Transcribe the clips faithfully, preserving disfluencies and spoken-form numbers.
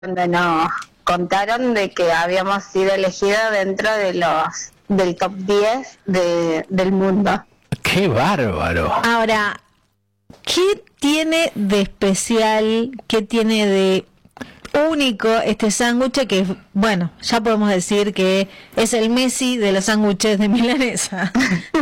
cuando nos contaron de que habíamos sido elegidos dentro de los del top diez de, del mundo. ¡Qué bárbaro! Ahora, ¿qué tiene de especial, qué tiene de único este sándwich que, bueno, ya podemos decir que es el Messi de los sándwiches de milanesa?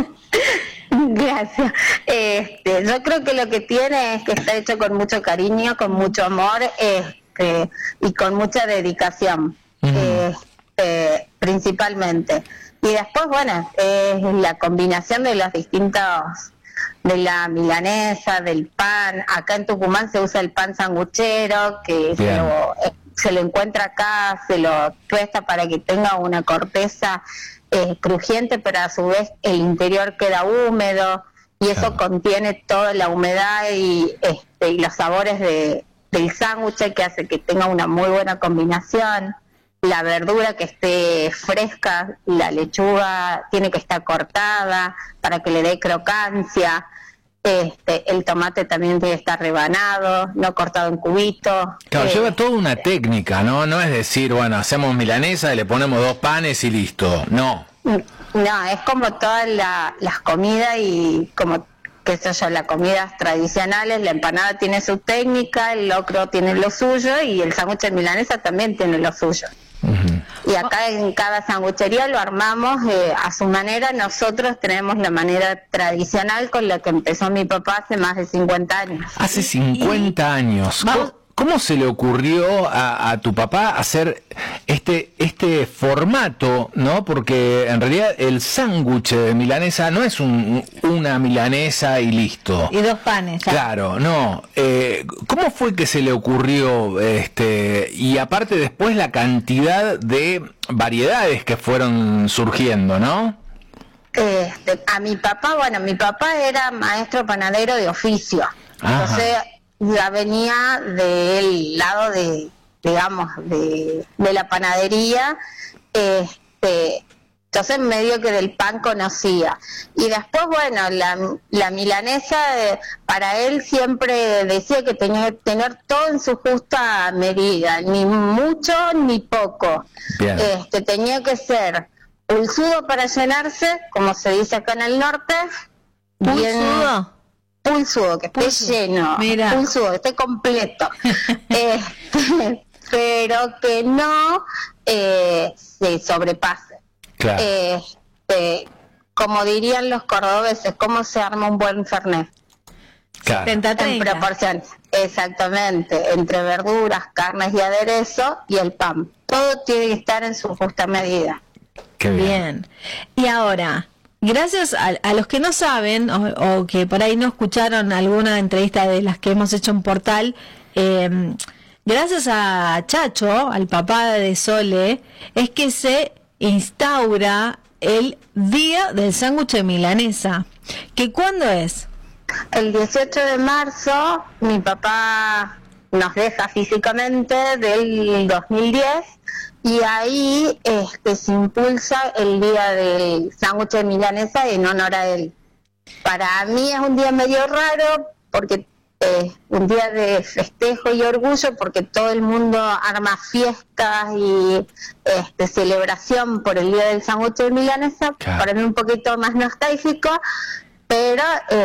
Gracias. Este, yo creo que lo que tiene es que está hecho con mucho cariño, con mucho amor, este, y con mucha dedicación, mm. este, principalmente. Y después, bueno, es la combinación de los distintos, de la milanesa, del pan. Acá en Tucumán se usa el pan sanguchero, que se lo, se lo encuentra acá, se lo tuesta para que tenga una corteza eh, crujiente, pero a su vez el interior queda húmedo, y eso claro. contiene toda la humedad y, este, y los sabores de, del sándwich, que hace que tenga una muy buena combinación. La verdura que esté fresca, la lechuga tiene que estar cortada para que le dé crocancia, este, el tomate también tiene que estar rebanado, no cortado en cubitos. Claro, eh, lleva toda una técnica, ¿no? No es decir, bueno, hacemos milanesa y le ponemos dos panes y listo, no. No, es como todas la, las comidas y como, qué sé yo, las comidas tradicionales, la empanada tiene su técnica, el locro tiene lo suyo y el sándwich de milanesa también tiene lo suyo. Uh-huh. Y acá en cada sanguchería lo armamos eh, a su manera. Nosotros tenemos la manera tradicional con la que empezó mi papá hace más de cincuenta años. Hace cincuenta años. ¿Cómo, ¿Cómo se le ocurrió a, a tu papá hacer este este formato, no? Porque en realidad el sándwich de milanesa no es un, una milanesa y listo. Y dos panes. Ya. Claro, no. Eh, ¿Cómo fue que se le ocurrió, este, y aparte después la cantidad de variedades que fueron surgiendo, ¿no? Este, a mi papá, bueno, mi papá era maestro panadero de oficio. Ajá. Entonces ya venía del lado de, digamos, de, de la panadería, este, entonces medio que del pan conocía. Y después, bueno, la, la milanesa, eh, para él siempre decía que tenía que tener todo en su justa medida, ni mucho ni poco. Bien. Este, tenía que ser pulsudo para llenarse, como se dice acá en el norte. ¿Pulsudo? Pulsudo, que esté pulsudo. Lleno, Mira. Pulsudo, que esté completo, este, pero que no eh, se sobrepase. Claro. Este, como dirían los cordobeses, ¿cómo se arma un buen fernet? Claro. En proporción, exactamente, entre verduras, carnes y aderezo y el pan. Todo tiene que estar en su justa medida. Qué bien. Bien. Y ahora, gracias a, a los que no saben o, o que por ahí no escucharon alguna entrevista de las que hemos hecho en Portal, eh, gracias a Chacho, al papá de Sole, es que se instaura el Día del Sándwich de Milanesa. ¿Que cuándo es? El dieciocho de marzo, mi papá nos deja físicamente del dos mil diez. Y ahí este, se impulsa el día del sándwich de milanesa en honor a él. Para mí es un día medio raro, porque es eh, un día de festejo y orgullo, porque todo el mundo arma fiestas y este, celebración por el día del sándwich de milanesa. Claro. Para mí un poquito más nostálgico, pero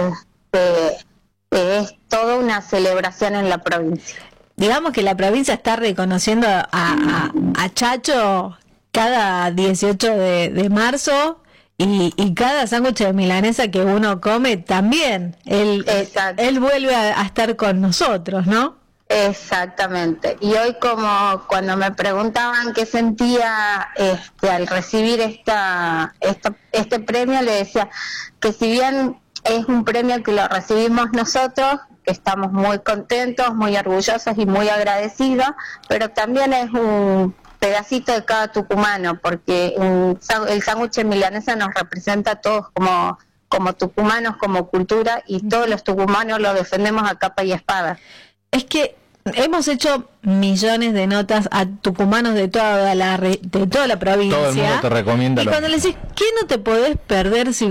este, es toda una celebración en la provincia. Digamos que la provincia está reconociendo a, a, a Chacho cada dieciocho de, de marzo y, y cada sándwich de milanesa que uno come también. Él, él vuelve a, a estar con nosotros, ¿no? Exactamente. Y hoy, como cuando me preguntaban qué sentía este, al recibir esta, esta este premio, le decía que si bien es un premio que lo recibimos nosotros, que estamos muy contentos, muy orgullosos y muy agradecidos, pero también es un pedacito de cada tucumano, porque un, el sándwich de milanesa nos representa a todos como, como tucumanos, como cultura, y todos los tucumanos lo defendemos a capa y espada. Es que hemos hecho millones de notas a tucumanos de toda la re, de toda la provincia. Todo el mundo te recomienda. Y cuando le decís, ¿qué no te podés perder si,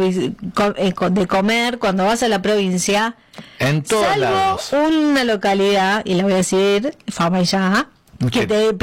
de comer cuando vas a la provincia? En todos salvo lados. Una localidad, y la voy a decir, Fama y ya, que te